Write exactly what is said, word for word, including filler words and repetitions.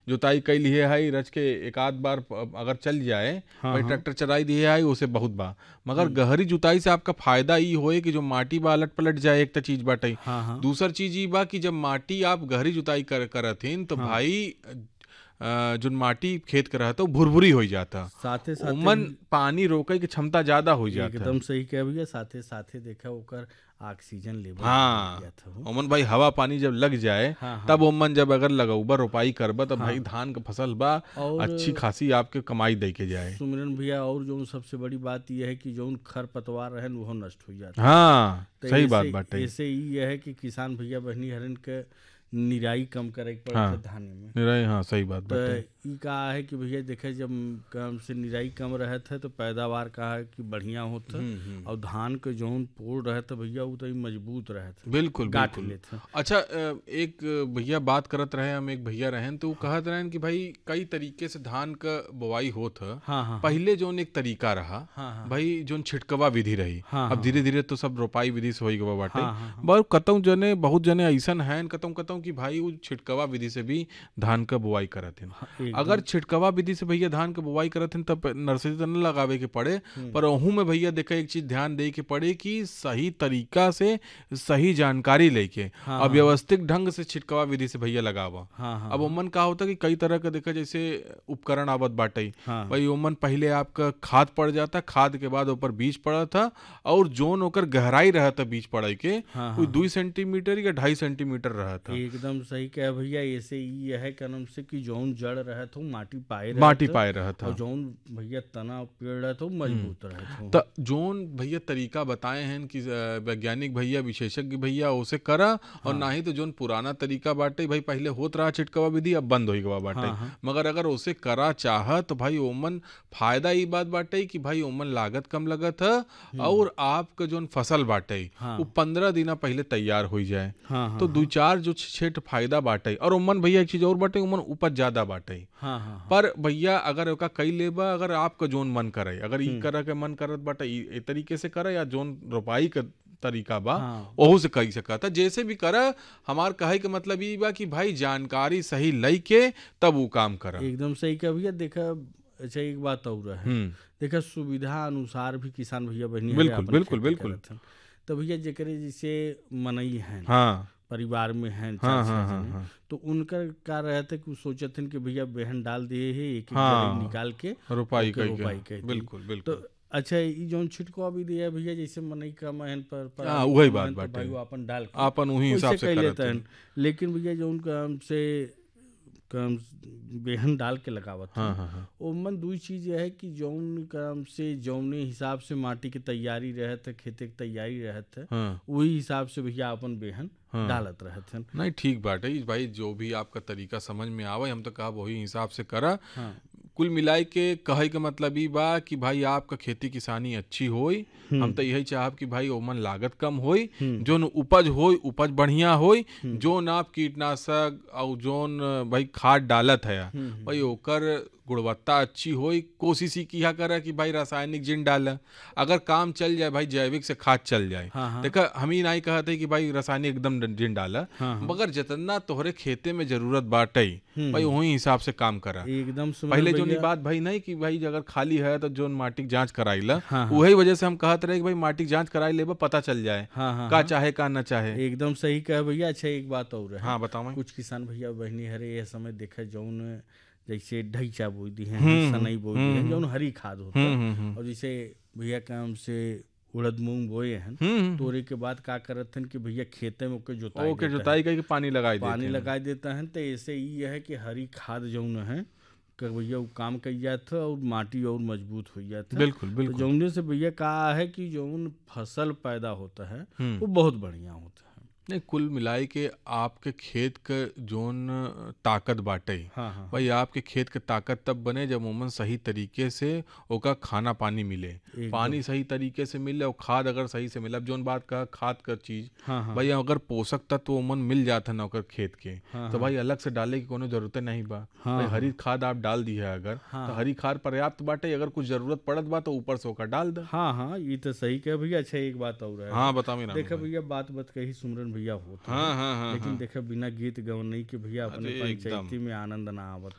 जुताई कई लिए है रच के एक आध बार प- अगर चल जाए हाँ भाई हाँ ट्रैक्टर चराई दिए है उसे बहुत बा। मगर गहरी जुताई से आपका फायदा ई होए कि जो माटी बा अलट पलट जाए, एक तो चीज बाटे। हाँ हाँ दूसर चीज ई बा कि जब माटी आप गहरी जुताई कर करथिन तो हाँ भाई अ, जो माटी खेत के रहता वो भुरभुरी हो जाता, साथे साथे ओमन भी पानी रोके की क्षमता ज्यादा हो जाता। एकदम सही कह भैया, साथे साथे देखा ओकर ऑक्सीजन लेवल भी बढ़ हाँ जाता हो। ओमन भाई हवा पानी जब लग जाए हाँ हाँ तब ओमन जब अगर लगौबा रोपाई करबा तब भाई हाँ धान का फसल बा और अच्छी खासी आपके कमाई दे के जाए। सुमिरन भैया, और जो सबसे बड़ी बात यह है कि जो खर पतवार रहन वो नष्ट हो जाता है। हाँ तो सही बात ऐसे बाटे। ऐसे ही यह है कि किसान भैया बहनी हरन के निराई कम करे के पड़त है हाँ धाने में। निराई हाँ सही बात तो बाटे। ई कहा है कि भैया देखे जब कम से निराई कम रहत है तो पैदावार कहा है कि बढ़िया होता है। हम्म हम्म और धान के जौन पोड़ रहता भैया वो तो ई मजबूत रहता है, बिल्कुल गांठ बिल्कुल। लेते हैं। अच्छा अ, एक भैया बात करत रहे, हम एक भैया रहें तो वो कहत रहें कि भाई कई तरीके से धान का बुवाई होत है। हाँ हाँ पहले जोन एक तरीका रहा हाँ हाँ भाई जोन छिटकवा विधि रही, हाँ अब हाँ धीरे धीरे तो सब रोपाई विधि से होई गवा बाटे। हाँ हाँ हाँ बहुत कतौ जने बहुत जने ऐसन हैं कतौ कतौ कि भाई वो छिटकवा विधि से भी धान का बुवाई करत हैं। हाँ, अगर एकदम। छिटकवा विधि से भैया धान के बुवाई करत हैं तब नर्सरी तो न लगावे के पड़े, पर ओहू में भैया देखा एक चीज ध्यान दे के पड़े कि सही तरीका से सही जानकारी लेके हाँ और हाँ व्यवस्थित ढंग से छिटकवा विधि से भैया लगावा। हाँ हाँ अब ओमन का होता कि कई तरह का देखा जैसे उपकरण आवत बाटे हाँ भाई, ओमन पहले आपका खाद पड़ जाता, खाद के बाद ऊपर बीज पड़ा था और जोन ओकर गहराई रहा था बीज पड़े के हाँ कोई हाँ दो सेंटीमीटर या ढाई सेंटीमीटर रहा था। एकदम सही कह भैया। ऐसे ही यह है कनम से कि जौन जड़ रहत हो माटी पाए माटी रहत हो, पाए रहा और था। जौन भैया तना पेड़ रहत हो मजबूत रहत हो। त जोन भैया तरीका बताए हैं कि अ, वैज्ञानिक भैया विशेषज्ञ भैया उसे करा, और हाँ ना ही तो जोन पुराना तरीका बाटे भाई पहले होत रहा छिटकवा विधि अब बंद हो गवा बाटे। हाँ हाँ मगर अगर उसे करा चाह तो भाई ओमन फायदा ई बात बाटे कि भाई ओमन लागत कम लगत है हम्म और आपका जोन फसल बाटे हाँ वो पंद्रह दिन पहले तैयार हो जाए। हाँ हाँ तो दो हाँ चार जो छेट फायदा बाटे, और ओमन भैया एक चीज और बाटे ओमन उपज ज्यादा बाटे। हाँ हाँ हाँ पर भैया अगर ओका कई लेबा, अगर आपका जोन मन करे, अगर ई हम्म करे के मन करत बाटे ई ए तरीके से करे या जोन रोपाई के तरीका बा हाँ ओहू से कई सकता जैसे भी करा। हमार कहे के मतलब ई बा कि भाई जानकारी सही लई के तब वो काम करा। एकदम सही कह भैया। देखा अच्छा एक बात और है, हम्म देखा सुविधा अनुसार भी किसान भैया बहनी हरे बिल्कुल अपन बिल्कुल खेती बिल्कुल। करत हैं। तो भैया जेकरे जैसे मनई हैं, हाँ परिवार में हैं चार हाँ छह हाँ हाँ जने, हाँ तो उनका क्या रहता है कि वो सोचत हन कि भैया बेहन डाल दिए है एक एक जरई हाँ निकाल के रोपाई ओके कई के रोपाई कर दी। बिल्कुल तो बिल्कुल। अच्छा ई जौन छिटकवा भी दिया भैया, जैसे मनई का महन पर हाँ पराली वही का बात महन तो बाटे, भाई वो अपन डाल के आपन उही हिसाब वैसे से कर करत लेता हैं। है। लेकिन भैया जौन काम से काम बेहन डाल के लगावत हाँ हन, हाँ हाँ ओमन दूई चीज यह है कि जौन काम से जौने हिसाब से माटी की तैयारी रहत है, खेते की तैयारी रहत है, हाँ वही हिसाब से भैया अपन बेहन हाँ डालत रहत हन। नहीं ठीक बात है भाई, जो भी आपका तरीका समझ में आवे हम तो कहा वही हिसाब से करा। हाँ कुल मिलाई के कहे के मतलब ई बा कि भाई आपका खेती किसानी अच्छी होई, हम तो यही चाहब कि भाई ओमन लागत कम होई, हम्म जोन उपज होई उपज बढ़िया होई, हम्म जोन आप कीटनाशक और जोन भाई खाद डालत है हम्म भाई ओकर गुणवत्ता अच्छी होई। कोशिश ही किया करे कि भाई रासायनिक जिन डाले, अगर काम चल जाए भाई जैविक से खाद चल जाए। हाँ हाँ देखा हम ही नहीं कहते कि भाई रासायनिक एकदम जिन डाला, हाँ हाँ मगर जितना तोहरे खेते में जरूरत बाटे भाई हम्म वही हिसाब से काम करा। एकदम सुमन पहले जो नहीं भैया। बात भाई नहीं कि भाई अगर खाली है तो जोन माटी की जांच कराइला, हाँ हाँ वही वजह से हम कहते रहे कि भाई माटी की जांच कराई लेबा पता चल जाए हाँ हाँ का हाँ चाहे का ना चाहे। एकदम सही कह भैया। अच्छा एक बात और है, हाँ बताओ। कुछ किसान भैया बहनी हरे ये समय देखा जौन जैसे ढैचा बोई दी हैं, हम्म सनई बोई दी हैं, हम्म जौन हरी खाद होता है। हम्म हम्म और जैसे भैया काम से उड़द मूंग बोए हैं, हम्म तोरे के बाद का करत हन कि भैया खेते में ओके जोताई ओके देता है, जुताई करके पानी लगाई पानी देते हैं। लगा देता है। तो ऐसे ही है कि हरी खाद जौन है कि भैया वो काम कर जाता और माटी और मजबूत हो जाता। बिल्कुल तो बिल्कुल। जौने से भैया कहा है कि जौन फसल पैदा होता है हम्म वो बहुत बढ़िया होता है। नहीं कुल मिलाई के आपके खेत के जोन ताकत बाटे हाँ हाँ भाई, आपके खेत के ताकत तब बने जब उमन सही तरीके से ओका खाना पानी मिले, एकदम। पानी सही तरीके से मिले और खाद अगर सही से मिले। अब जोन बात कहा खाद का चीज हाँ हाँ भाई अगर पोषक तत्व उमन मिल जाता ना ओकर खेत के हाँ तो हाँ भाई अलग से डाले की कोनो जरूरत नहीं बा। हाँ भाई हाँ हरी खाद आप डाल दी है अगर हाँ तो हरी खाद पर्याप्त बाटे, अगर कुछ जरूरत पड़त बा तो ऊपर से ओकर डाल दे। हाँ हाँ ये तो सही कह भैया। अच्छा एक बात और है, हाँ बताओ ना देखा भाई। भैया बात बात कही सुमरन भैया होता हाँ है, हाँ हाँ लेकिन हाँ देखा बिना गीत गवनई के भैया अपने अरे एकदम पंचायती में आनंद ना आवत।